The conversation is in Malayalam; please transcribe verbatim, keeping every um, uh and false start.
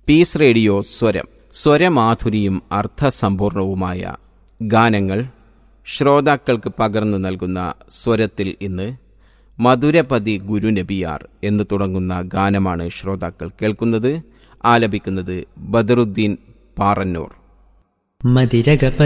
പീസ് റേഡിയോ സ്വരം സ്വരമാധുരിയും അർത്ഥസമ്പൂർണവുമായ ഗാനങ്ങൾ ശ്രോതാക്കൾക്ക് പകർന്നു നൽകുന്ന സ്വരത്തിൽ ഇന്ന് മധുരപതി ഗുരുനബിയാർ എന്ന് തുടങ്ങുന്ന ഗാനമാണ് ശ്രോതാക്കൾ കേൾക്കുന്നത്. ആലപിക്കുന്നത് ബദറുദ്ദീൻ പാറന്നൂർ. മതിരക